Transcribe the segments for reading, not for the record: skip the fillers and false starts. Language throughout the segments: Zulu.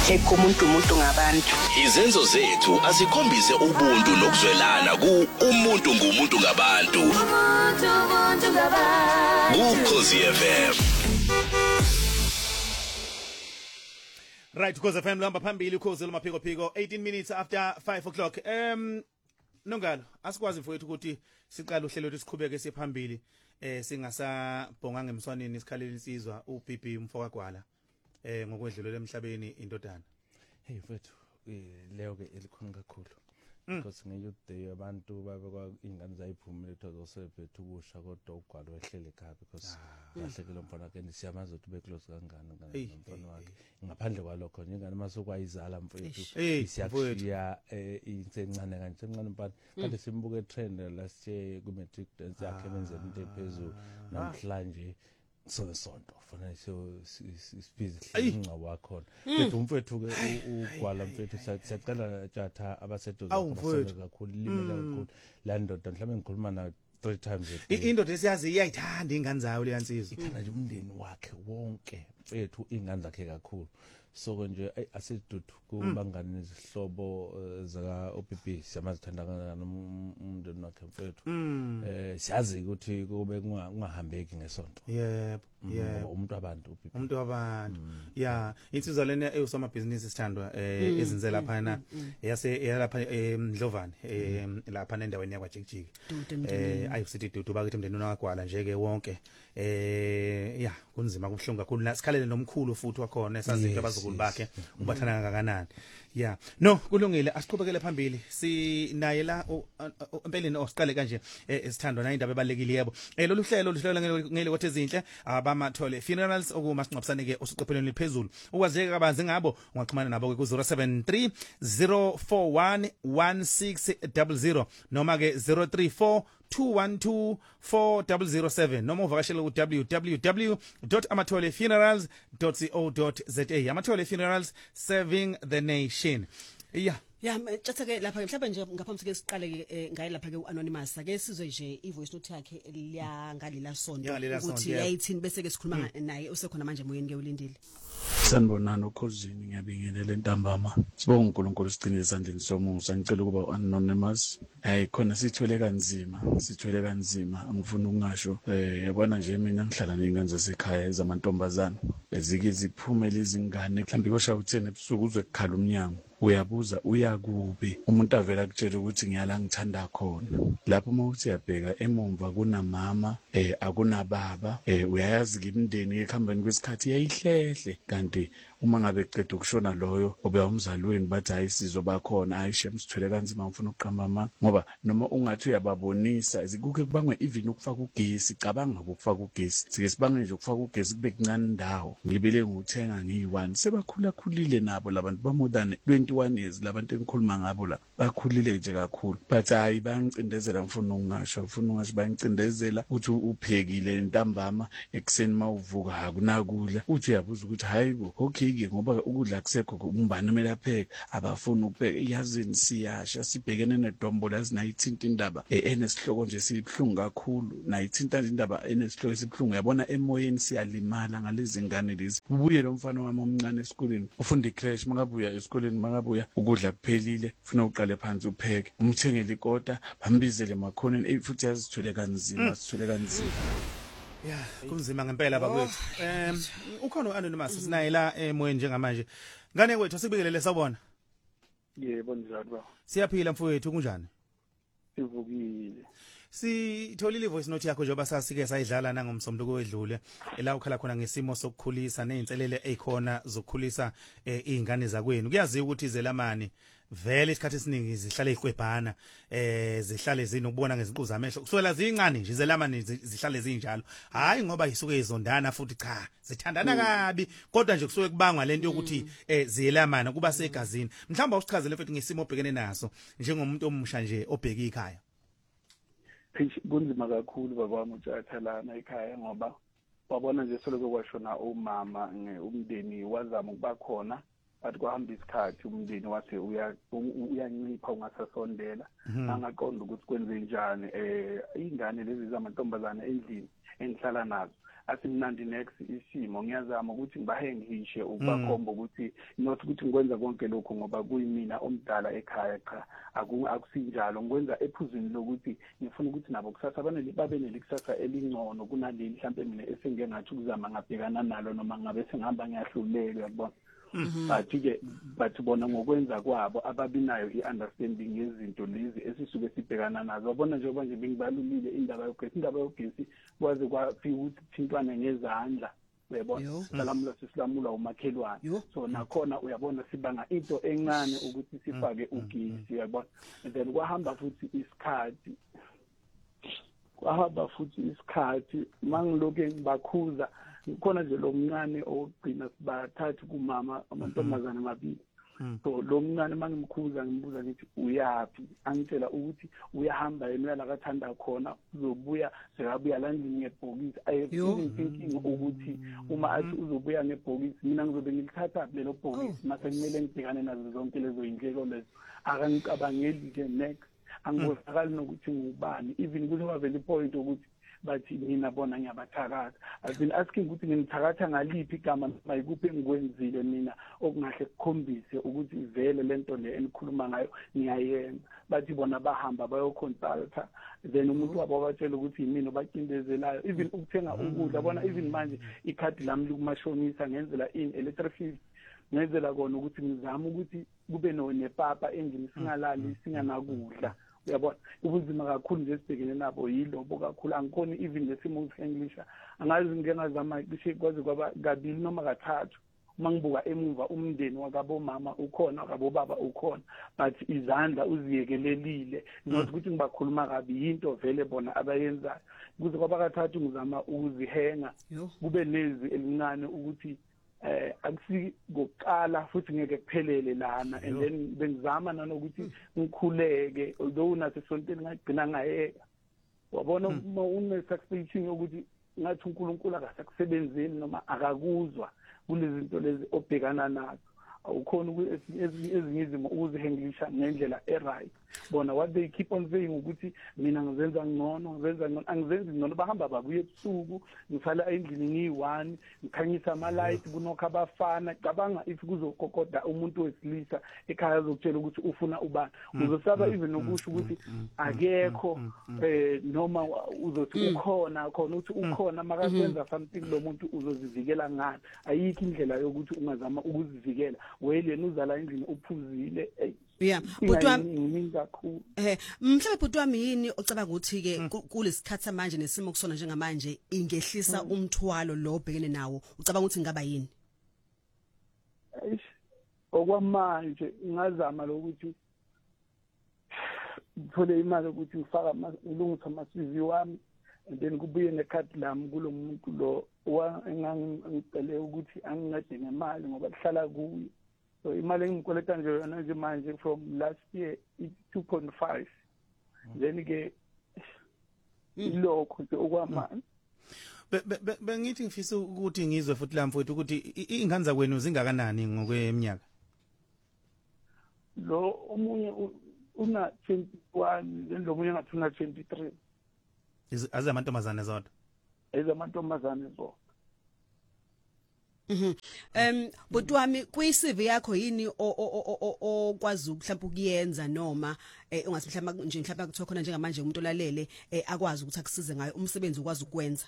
umuntu ngabantu. Izenzo zethu azikhombise ubuntu nokuzwelana ku umuntu ngumuntu ngabantu. Umuntu ngabantu. Ukhozi FM. Right, Ukhozi FM lihamba phambili Ukhozi lumaphiko 18 minutes after 5 o'clock. Nongalo, asikwazi mfowethu ukuthi siqale uhlelo lwethu siqhubeke siphambili singasabhonga ngemswaneni isikhalela insizwa uBB Mfokagwala ngokwedlulele emhlabeni indodana. Hey mfethu, leyo ke elikhona kakhulu. Because nge-youth day abantu babekwa ingane zayiphumile zosebethu ubusha kodwa ugwalo wehlele ekhaya because kahlekile mfana ke siyamazi ukuthi beclose kangani nomfana wakhe. Ngaphandle kwalokho nje ingane masokwayizala mfethu isiyakushiya insencane kancane mfana kade simbuke trend last year ku matric dance yakhe benzela into ephezulu namhlanje sonto fana sibhizi ingcabo wakhona mfethu umfethu ke ugwala mfethu siyacela tjatha abaseduze kakhulu limela kakhulu la ndoda mhlawumbe ngikhuluma na 3 times indoda esiyazi iyayithanda ingane zayo leyansizwa ithanda nje umndeni wakhe wonke mfethu ingane zakhe kakhulu so nje asidudu kubangani nezihlobo zaka OPP siyamazithanda kanjani umndeni wakhe mfethu siyazi ukuthi kube kungahambeki ngesonto yebo umuntu abantu yeah insizwa lena eyusoma business isithandwa ezinze lapha na yalapha eMdlovane lapha nendaweni yakwa Jikijiki ayusithi dudu bakithi umndeni wakagwala nje ke wonke yeah kunzima kubuhlungu kakhulu sikhalele nomkhulu futhi wakhona esazinto abazukulu bakhe ubathana kangakanani yeah no kulungile asiqhubekele phambili sinaye la empeleni osiqale kanje esithandwa na indaba ebalekile yebo lolu hlelo ngele kwethe izinhle abamathole funerals okuma sinqophisane ke usiqophelweni liphezulu ukwazeke kabanzi ngabo ungaxhumana nabo ke ku 073 041 1600 noma ke 034 2124007 noma uvakashela ku www.amatholefunerals.co.za Amathole Funerals serving the nation. Yeah. Yeah, ke lapha mhlawumbe nje ngaphambi ke siqale ke ngayi lapha ke uAnonymous ake sizwe nje ivoice note yakhe liya ngalila sonto ukuthi yayithini bese ke sikhuluma naye usekhona manje moyeni ke ulindile. Sanibonani ukhosini ngiyabingelela ntambama sibonga uNkulunkulu sigcine esandleni somusa ngicela ukuba uAnonymous khona sithwele kanzima angifuni ukungasho yabona nje mina ngihlala nezingane zasekhaya ezamantombazana ezike ziphumele izingane mhlawumbe kosha uthene ebusuku uzwe kukhala umnyango uyabuza uyakube umuntu avela akutshela ukuthi ngiyala ngithanda khona lapho mawuthi yabheka emumva kunamama akunababa uyayazi ke imndeni ekhambeni kwesikhathi yayihlehle kanti uma ngabe eqeda ukushona loyo obeya umzalweni bathi hayi sizoba khona ayishe msithwele kanzima ngifuna ukuqamba mama ngoba noma ungathi uyababonisa zikuke kubangwe even ukufaka ugesi cabanga ukufaka ugesi sike sibange nje ukufaka ugesi kube kuncane ndawo ngibele nguthenga ngiyi1 sebakhulile nabo labantu ba more than 21 years labantu engikhuluma ngabo la bakhulile nje kakhulu but hayi bangicindezela ngifuna ukungasho bangicindezela uthi uphekile ntambama ekseni mawuvuka akunakudla uthi uyabuza ukuthi hayibo okay ngoba ukudla kusekho umbani kumele apheke abafuni ukupheka iyazini siyasha sibhekene nedombola ezinayithinta indaba enesihloko nje sibhlungu kakhulu nayithinta indaba enesihloko esibhlungu yabona emoyeni siyalimala ngalezi ngane lezi ubuye lo mfana wami omncane esikoleni ufunda icrash mangabuya esikoleni mangabuya ukudla kuphelile ufuna uqale phansi upheke umthengele ikota bambizele makhoneni futhi yazithwele kanzima Yeah, kunzima ngempela bakwethu. Ukhona uAnonymous sinaye la emoyeni njengamanje. Ngane kwethu sikubikelele sawubona. Yebo njalo ba. Siyaphila mfowethu kunjani? Sivukile. Sitholile voice note yakho njengoba sasike sayidlala nangomsombuluko wedlule la ukhala khona ngesimo sokukhulisa nezinselele ezikhona zokukhulisa izingane zakwenu. Kuyaziwa ukuthi izelamani vele isikhathi esiningi zihlale iqwebhana zihlale zinokubona ngeziqu zamehlo kusukela zincane nje izelamani zihlale zinjalo hayi ngoba isuke izondana futhi cha zithandana kabi kodwa nje kusuke kubangwa lento yokuthi ziyelamana kuba segazini mhlawumbe usichazele futhi ngesimo obhekene naso njengomuntu omusha nje obheka ikhaya. Kunzima kakhulu babami uJatha lana ekhaya ngoba wabona nje soloko kwashona umama umndeni wazama ukuba khona bathi kwahamba isikhathi umndeni wase uyancipha ungasasondela angaqonda ukuthi kwenze njani ingane lezi zamantombazana endlini engihlala nazo asimnandi next isimo ngiyazama ukuthi ngibahengishe ukubakhomba ukuthi not ukuthi ngikwenza konke lokho ngoba kuyimina omdala ekhaya cha akusinjalo ngikwenza ephuzini lokuthi ngifuna ukuthi nabo kusasa babe nelikusasa elingcono kunaleli mhlambe mina esengeke ngathi ukuzama ngabhekana nalo noma ngabe sengihamba ngiyahluleka uyabona but-ke bathi bona ngokwenza kwabo ababinayo i-understanding yezinto lezi esisuke sibhekana nazo wabona njengoba nje bengibalulile indaba yogesi kwaze kwafika ukuthi thintwane ngezandla uyabona silamula umakhelwane so nakhona uyabona sibanga into encane ukuthi sifake ugesi uyabona and then kwahamba futhi isikhathi mangiloke ngibakhuza khona nje lo mncane ogcina sibathathu kumama amantombazana amabili so lo mncane mangimkhuza ngimbuza ngithi uyapi angitshela ukuthi uyahamba yena uyalakathanda khona uzobuya sekabuya landini ngebhokisi thinking ukuthi uma athi uzobuya ngebhokisi mina ngizobe ngilithatha lelo bhokisi mase kumele ngibhekane nazo zonke lezo indleko lezo akangicabangeli ke next angibonakali nokuthi ngubani even kuzoba vele point ukuthi bathi mina bona ngiyabathakatha I've been asking ukuthi ngimthakatha ngaliphi igama mayikuphi engikwenzile mina okungahle kukhombise ukuthi vele lento le enikhuluma ngayo ngiyayenza bathi bona bahamba bayoconsulta then umuntu wabo batshela ukuthi yimina obacindezelayo even ukuthenga ukudla bona even manje ikhadi lami likumashonisa ngenzela electric ngenzela kona ukuthi ngizama ukuthi kube nepapa endlini singalali singanakudla uyabona ubuzima kakhulu nje sibhekene nabo yilobo kakhulu angikhoni even lesimo English angazi ngengazama cishe kwaze kwaba kabili noma kathathu mangibuka emuva umndeni wakabo mama ukhona wakabo baba ukhona but izandla uziyekelelile not ukuthi ngibakhuluma kabi into vele bona abayenzayo kuze kwaba kathathu ngizama ukuzihenga kube nezi elincane ukuthi akusikoqala futhi ngeke kuphelele lana and then bengizama nanokuthi ngikhuleke although nasesontweni ngagcina ngayeka wabona uma une-suspicion yokuthi ngathi uNkulunkulu akasakusebenzeli noma akakuzwa kulezi zinto lezi obhekana nazo awukhona ezinye izimo ukuzihengilisha ngendlela eright bona what they keep on saying ukuthi mina ngizenza ngcono angizenzi ngcono bahamba babuye ebusuku ngisala endlini ngiyi-1 ngikhanyisa ama-light kunokho abafana cabanga if kuzokokoda umuntu wesilisa ekhaya azokutshela ukuthi ufuna ubani uzosaba even nokusho ukuthi akekho noma uzothi ukhona uthi ukhona makakwenza something lo muntu uzozivikela ngani ayikho indlela yokuthi ungazama ukuzivikela wena uzala endlini uphuzile bhuti wami mhlawumbe bhuti wami yini ocabanga ukuthi ke kulesikhathi manje nesimo kusona njengamanje ingehlisa umthwalo lo obhekene nawo ucabanga ukuthi ngaba yini okwamanje ngazama lokuthi ngithole imali ukuthi ngifaka ngilungisa ama-CV wami and then kubuye nekhadi lami kulo muntu lo engangicele ukuthi angincede ngemali ngoba kuhlala kuye so imali engikoleta nje yona nje manje from last year 2.5 then ke lokho nje okwamanje bengithi ngifisa ukuthi ngizwe futhi la mfowethu ukuthi ingane zakwenu zingakanani ngokweminyaka lo omunye una 21 lo munye ngathi una 23 azamantombazane zodwa ezamantombazane zodwa bhuti wami kwi-CV yakho yini okwazi mhlawumbe ukuyenza noma ungathi mhlawumbe kuthiwa khona njengamanje umuntu olalele akwazi ukuthi akusize ngayo umsebenzi ukwazi ukwenza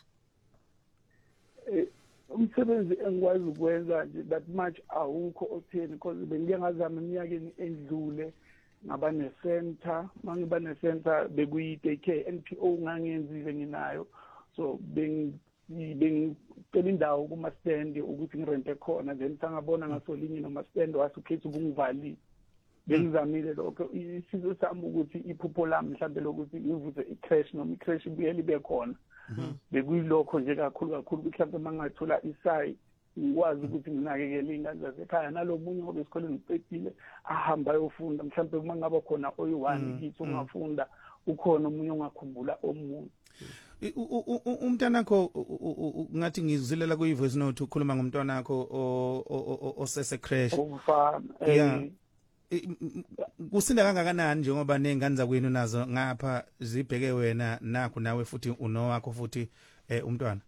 umsebenzi engikwazi ukwenza nje that much awukho otheni because bengike ngazama eminyakeni endlule ngaba ne-center mangiba ne-center bekuyi-daycare NPO ngangiyenzile nginayo so bengicela indawo kuma-stand ukuthi ngirente khona then sangabona ngasolinye noma-stand wasukhetha ukungivalile bengizamile lokho isizwe sami ukuthi iphupho lami mhlawumbe lokuthi ngivuze i-crash noma i-crash ibuyele ibe khona bekuyilokho nje kakhulu mhlawumbe mangathola isayi ngikwazi ukuthi nginakekele iy'ngane zasekhaya nalo munye ngoba esikoleni ngicedile ahamba ayofunda mhlawumbe uma ngaba khona oyi-1 kithi ungafunda ukhona omunye ongakhumbula omunye umntanakho ngathi ngizilela ku voice note ukhuluma ngomntanakho osese crash Umfana yeah kusinda kangakanani njengoba nengane zakwenu nazo ngapha zibheke wena nakho nawe futhi unowakho futhi umntwana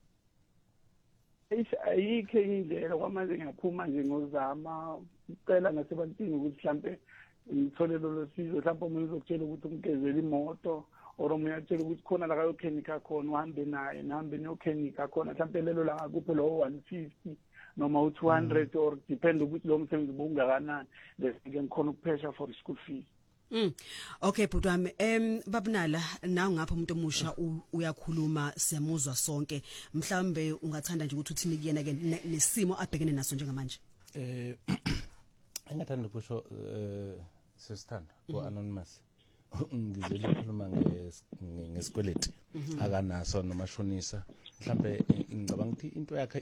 ayikho indlela kwamanje ngiyaphuma nje ngozama ucela ngasebantwini ukuthi mhlambe ngithole lo sizo mhlawumbe umuntu uzokutshela ukuthi umgezele imoto or umuntu uyatshela ukuthi khona la kayokenika khona uhambe naye nahambe neyokenika khona mhlawumbe lelo la ngakuphe lo 150 noma u200 or depend ukuthi lo msebenzi bungakanani bese ngikhona ukuphesha for school fees. Okay bhuti wami babunala nawe ngapha umuntu omusha uyakhuluma siyamuzwa sonke mhlambe ungathanda nje ukuthi uthini kuyena ke nesimo abhekene naso njengamanje engathanda ukusho sesithanda ku anonymous ngizele ukukhuluma ngesikweleti akanaso nomashonisa mhlambe ngicabanga ukuthi into yakhe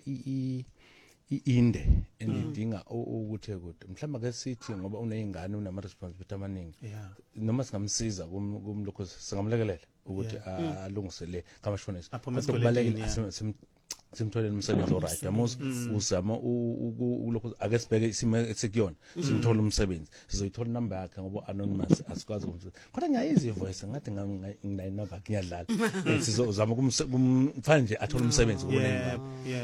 inde enidinga ukuthi ukuthi mhlamba ke sithi ngoba uneyingane unama responsibility amaningi noma singamsiza kumlokho singamlekelela ukuthi alungisele kamashonisa kubalekile simtholele umsebenzi oright yamuzi uzama ulokho ake sibheke isimo esekuyona simthola umsebenzi sizoyithola number yakhe ngoba anonymous asikwazi ukuthi kodwa ngiyayizi voice ngathi nginayi number ngiyadlala sizozama kumfana nje athola umsebenzi kubona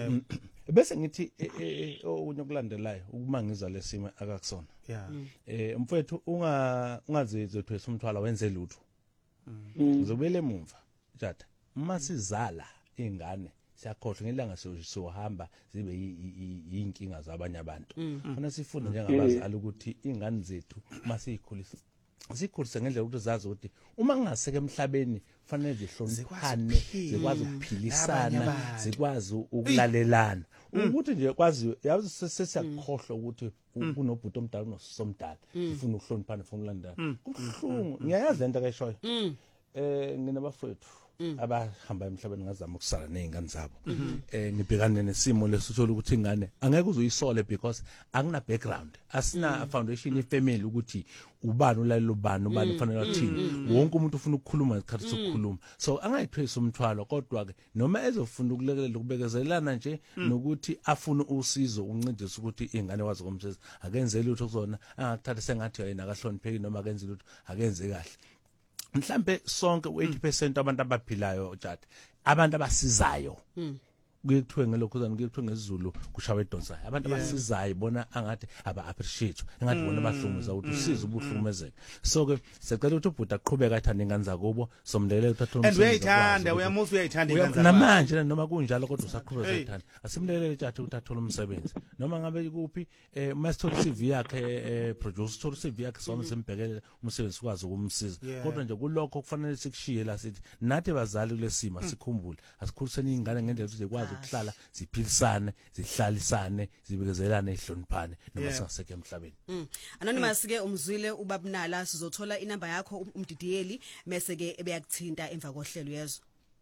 bese ngithi okunye okulandelayo ukumangiza lesimo akakusona mfowethu ungazizethwesa umthwala wenze lutho ngizobele emumva tjata masizala ingane siyakhohlwa ngelanga sohamba zibe yinkinga zabanye abantu khona sifunda njengabazali ukuthi ingane zethu masiyikhulisa sikhulise ngendlela ukuthi zazi ukuthi uma ngingaseke emhlabeni kufanele zihloniphane zikwazi ukuphilisana zikwazi ukulalelana ukuthi nje kwazi yazi sesiyakhohlwa ukuthi kunobhuti omdala unosomdala ufuna ukuhloniphana ufuna ukulandana kubuhlungu ngiyayazi lento akayishoyo nginabafowethu abahamba emhlabeni ngazama ukusala nezingane zabo ngibhekane nesimo lesithola ukuthi ingane angeke uzoyisole because akuna background asina foundation ifamily ukuthi ubani ulalelo ubani ufanele wathini wonke umuntu ufuna ukukhuluma isikhathi sokukhuluma so angayithwesa umthwalo kodwa ke noma ezofuna ukulekelela ukubekezelana nje nokuthi afune usizo uncedise ukuthi ingane wazi komsebenzi akenze lutho kuzona angakuthatha sengathi yena akahlonipheki noma akenze lutho akenze kahle mhlambe sonke 80% abantu abaphilayo tjata abantu abasizayo kuyekuthiwe ngelokhuzana kuyekuthiwe ngesiZulu kushawe edonsayo abantu abasizayo bona angathi aba appreciate engathi bona bahlumuza ukuthi usizo ubuhlumezeke so ke sicela ukuthi ubhuti aqhubeka athanda ingane zakubo somlekelela uthatha umsebenzi and uyayithanda uyamuthi uyayithanda ingane zakho namanje noma kunjalo kodwa usaqhubeka ethanda asimlekelele tjata uthatha umsebenzi noma ngabe kuphi masithola CV yakhe producer thola CV yakhe sona simbhekelela umsebenzi ukwazi ukumsiza kodwa nje kulokho kufanele sikushiye la sithi nathi bazali kulesimo sikhumbule asikhuliseni ingane ngendlela ukuthi zikwazi ukuhlala ziphilisane zihlalisane zibekezelane ihloniphane noma singaseke emhlabeni anonymous ke umzwile ubabunala sizothola inamba yakho umdidiyeli mase ke ebeyakuthinta emva kohlelo yezo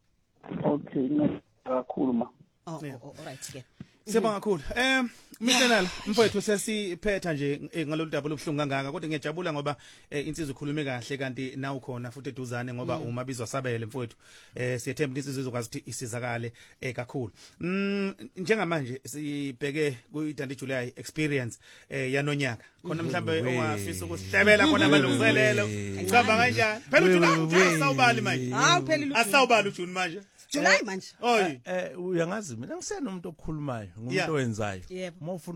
okay kakhulu ma alright ke Siyabonga kakhulu. Mhlenala mfowethu sesiphetha nje ngalolu daba lobuhlungu kangaka kodwa ngiyajabula ngoba insizwe ukhulume kahle kanti na ukhona futhi eduzane ngoba umabizwa sabele mfowethu. Siyethemba insizwe izokwazi ukuthi isizakale kakhulu. Njengamanje sibheke kuyiDandi July experience yanonyaka. Khona mhlambe ongafisa ukuhlebela khona amalungiselelo. Ngicabanga kanjani? Phela uJuni asawubali manje. Hawu phela asawubali uJuni manje. July manje. Oy uyangazi mina ngisenomuntu okhulumayo ngumuntu owenzayo.